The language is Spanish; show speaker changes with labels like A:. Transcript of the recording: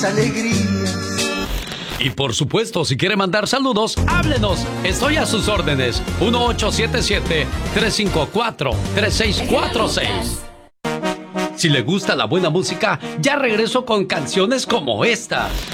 A: alegrías.
B: Y por supuesto, si quiere mandar saludos, háblenos. Estoy a sus órdenes. 1877-354-3646. Si le gusta la buena música, ya regreso con canciones como esta.